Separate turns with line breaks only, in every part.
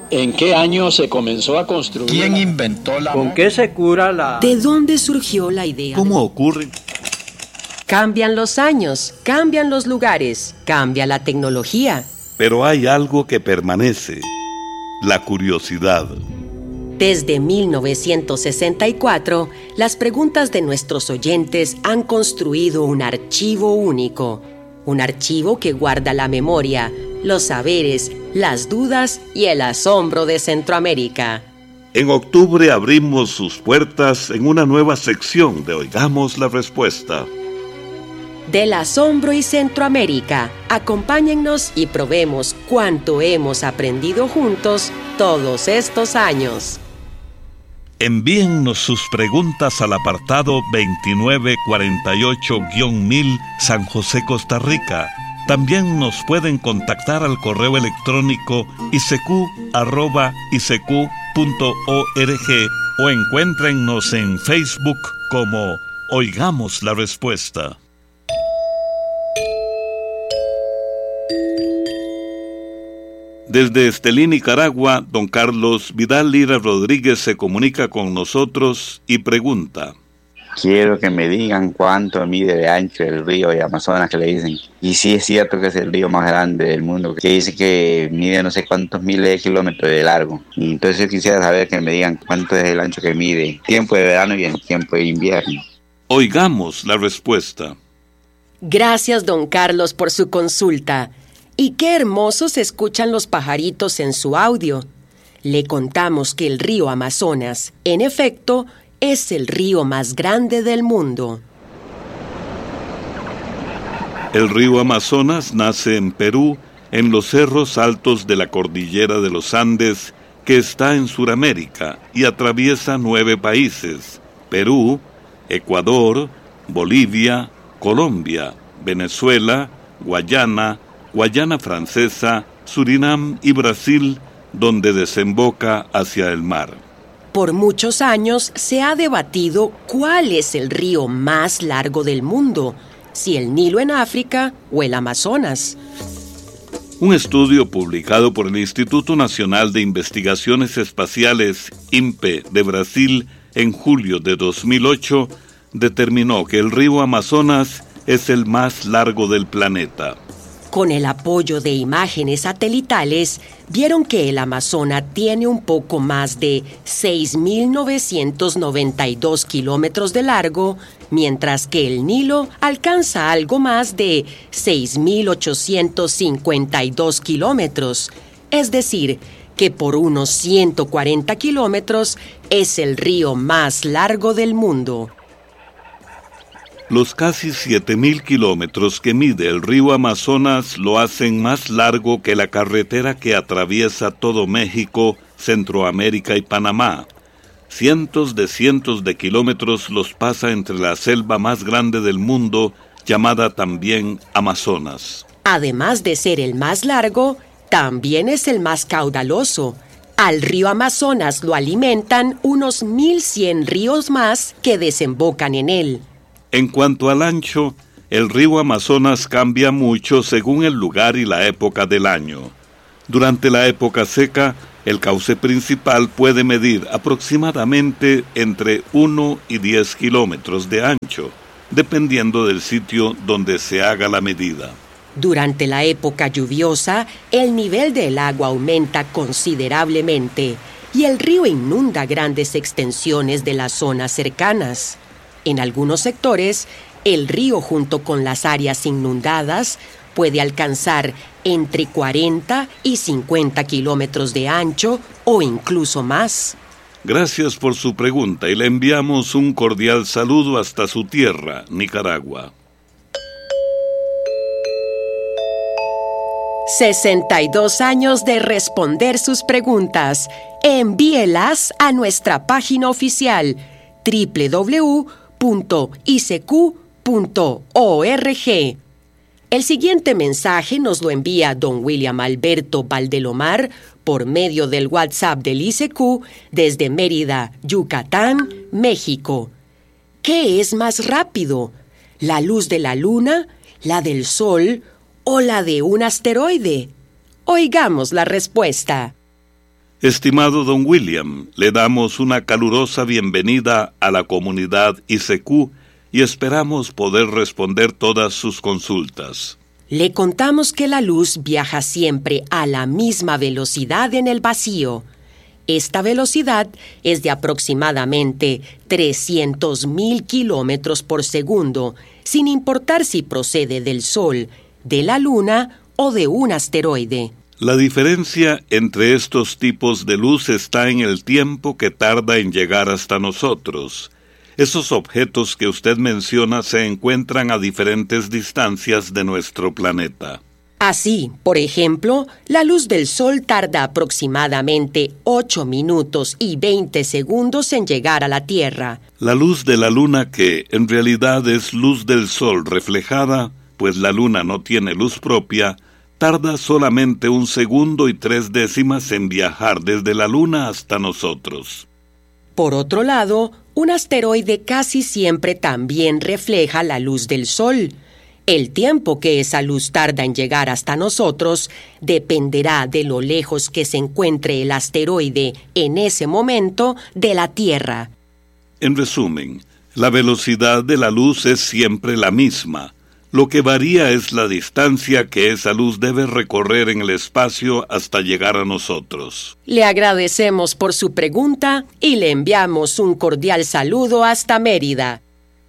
¿En qué año se comenzó a construir?
¿Quién inventó la...
¿Con qué se cura la...?
¿De dónde surgió la idea?
¿Cómo ocurre?
Cambian los años, cambian los lugares, cambia la tecnología.
Pero hay algo que permanece: la curiosidad.
Desde 1964, las preguntas de nuestros oyentes han construido un archivo único. Un archivo que guarda la memoria, los saberes, las dudas y el asombro de Centroamérica.
En octubre abrimos sus puertas en una nueva sección de Oigamos la Respuesta.
Del asombro y Centroamérica, acompáñennos y probemos cuánto hemos aprendido juntos todos estos años.
Envíennos sus preguntas al apartado 2948-1000 San José, Costa Rica. También nos pueden contactar al correo electrónico isq@isq.org o encuéntrennos en Facebook como Oigamos la Respuesta. Desde Estelí, Nicaragua, don Carlos Vidal Lira Rodríguez se comunica con nosotros y pregunta:
quiero que me digan cuánto mide de ancho el río de Amazonas, que le dicen. Y sí es cierto que es el río más grande del mundo, que dice que mide no sé cuántos miles de kilómetros de largo. Y entonces yo quisiera saber que me digan cuánto es el ancho que mide, tiempo de verano y en tiempo de invierno.
Oigamos la respuesta.
Gracias, don Carlos, por su consulta. Y qué hermosos se escuchan los pajaritos en su audio. Le contamos que el río Amazonas, en efecto, es el río más grande del mundo.
El río Amazonas nace en Perú, en los cerros altos de la cordillera de los Andes, que está en Sudamérica y atraviesa 9 países: Perú, Ecuador, Bolivia, Colombia, Venezuela, Guayana, Guayana Francesa, Surinam y Brasil, donde desemboca hacia el mar.
Por muchos años se ha debatido cuál es el río más largo del mundo, si el Nilo en África o el Amazonas.
Un estudio publicado por el Instituto Nacional de Investigaciones Espaciales, INPE, de Brasil, en julio de 2008, determinó que el río Amazonas es el más largo del planeta.
Con el apoyo de imágenes satelitales, vieron que el Amazonas tiene un poco más de 6.992 kilómetros de largo, mientras que el Nilo alcanza algo más de 6.852 kilómetros. Es decir, que por unos 140 kilómetros es el río más largo del mundo.
Los casi 7.000 kilómetros que mide el río Amazonas lo hacen más largo que la carretera que atraviesa todo México, Centroamérica y Panamá. Cientos de kilómetros los pasa entre la selva más grande del mundo, llamada también Amazonas.
Además de ser el más largo, también es el más caudaloso. Al río Amazonas lo alimentan unos 1.100 ríos más que desembocan en él.
En cuanto al ancho, el río Amazonas cambia mucho según el lugar y la época del año. Durante la época seca, el cauce principal puede medir aproximadamente entre 1 y 10 kilómetros de ancho, dependiendo del sitio donde se haga la medida.
Durante la época lluviosa, el nivel del agua aumenta considerablemente y el río inunda grandes extensiones de las zonas cercanas. En algunos sectores, el río junto con las áreas inundadas puede alcanzar entre 40 y 50 kilómetros de ancho o incluso más.
Gracias por su pregunta y le enviamos un cordial saludo hasta su tierra, Nicaragua.
62 años de responder sus preguntas. Envíelas a nuestra página oficial www.isq.org. El siguiente mensaje nos lo envía don William Alberto Valdelomar por medio del WhatsApp del ICQ desde Mérida, Yucatán, México. ¿Qué es más rápido? ¿La luz de la luna, la del sol o la de un asteroide? Oigamos la respuesta.
Estimado don William, le damos una calurosa bienvenida a la comunidad ICQ y esperamos poder responder todas sus consultas.
Le contamos que la luz viaja siempre a la misma velocidad en el vacío. Esta velocidad es de aproximadamente 300.000 kilómetros por segundo, sin importar si procede del Sol, de la Luna o de un asteroide.
La diferencia entre estos tipos de luz está en el tiempo que tarda en llegar hasta nosotros. Esos objetos que usted menciona se encuentran a diferentes distancias de nuestro planeta.
Así, por ejemplo, la luz del Sol tarda aproximadamente 8 minutos y 20 segundos en llegar a la Tierra.
La luz de la Luna, que en realidad es luz del Sol reflejada, pues la Luna no tiene luz propia, tarda solamente 1 segundo y 3 décimas en viajar desde la Luna hasta nosotros.
Por otro lado, un asteroide casi siempre también refleja la luz del Sol. El tiempo que esa luz tarda en llegar hasta nosotros dependerá de lo lejos que se encuentre el asteroide en ese momento de la Tierra.
En resumen, la velocidad de la luz es siempre la misma. Lo que varía es la distancia que esa luz debe recorrer en el espacio hasta llegar a nosotros.
Le agradecemos por su pregunta y le enviamos un cordial saludo hasta Mérida.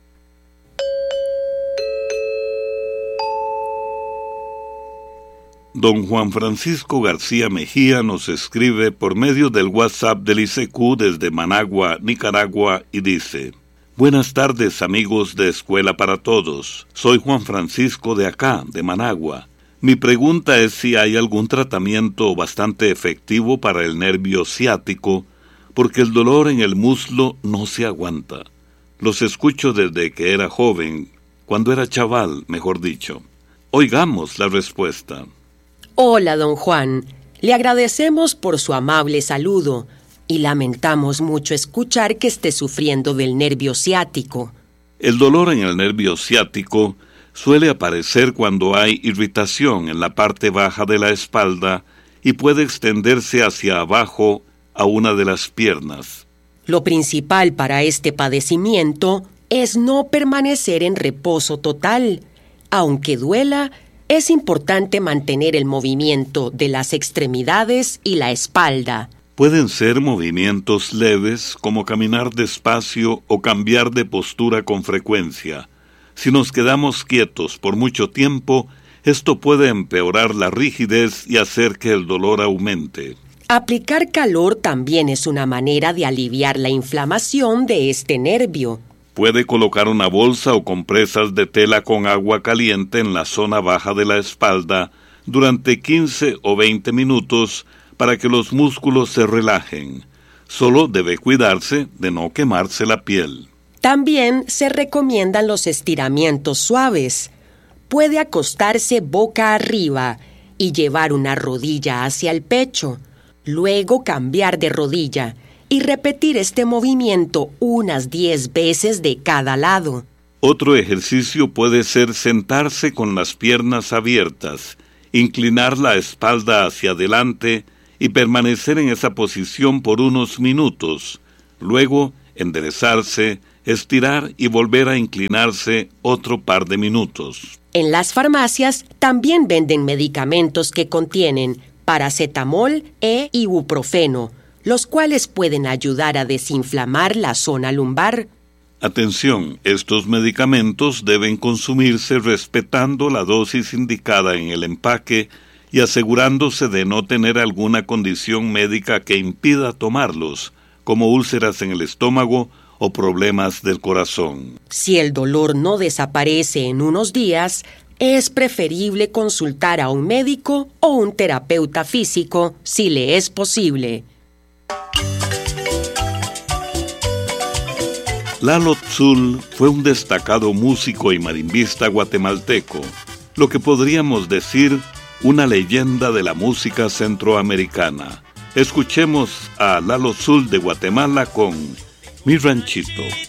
Don Juan Francisco García Mejía nos escribe por medio del WhatsApp del ICQ desde Managua, Nicaragua, y dice: Buenas tardes, amigos de Escuela para Todos. Soy Juan Francisco de acá, de Managua. Mi pregunta es si hay algún tratamiento bastante efectivo para el nervio ciático, porque el dolor en el muslo no se aguanta. Los escucho desde que era joven, cuando era chaval, mejor dicho. Oigamos la respuesta.
Hola, don Juan. Le agradecemos por su amable saludo y lamentamos mucho escuchar que esté sufriendo del nervio ciático.
El dolor en el nervio ciático suele aparecer cuando hay irritación en la parte baja de la espalda y puede extenderse hacia abajo a una de las piernas.
Lo principal para este padecimiento es no permanecer en reposo total. Aunque duela, es importante mantener el movimiento de las extremidades y la espalda.
Pueden ser movimientos leves, como caminar despacio o cambiar de postura con frecuencia. Si nos quedamos quietos por mucho tiempo, esto puede empeorar la rigidez y hacer que el dolor aumente.
Aplicar calor también es una manera de aliviar la inflamación de este nervio.
Puede colocar una bolsa o compresas de tela con agua caliente en la zona baja de la espalda durante 15 o 20 minutos para que los músculos se relajen. Solo debe cuidarse de no quemarse la piel.
También se recomiendan los estiramientos suaves. Puede acostarse boca arriba y llevar una rodilla hacia el pecho. Luego cambiar de rodilla y repetir este movimiento unas 10 veces de cada lado.
Otro ejercicio puede ser sentarse con las piernas abiertas, inclinar la espalda hacia adelante y permanecer en esa posición por unos minutos. Luego, enderezarse, estirar y volver a inclinarse otro par de minutos.
En las farmacias también venden medicamentos que contienen paracetamol e ibuprofeno, los cuales pueden ayudar a desinflamar la zona lumbar.
Atención, estos medicamentos deben consumirse respetando la dosis indicada en el empaque y asegurándose de no tener alguna condición médica que impida tomarlos, como úlceras en el estómago o problemas del corazón.
Si el dolor no desaparece en unos días, es preferible consultar a un médico o un terapeuta físico si le es posible.
Lalo Tzul fue un destacado músico y marimbista guatemalteco, lo que podríamos decir una leyenda de la música centroamericana. Escuchemos a Lalo Tzul de Guatemala con Mi Ranchito.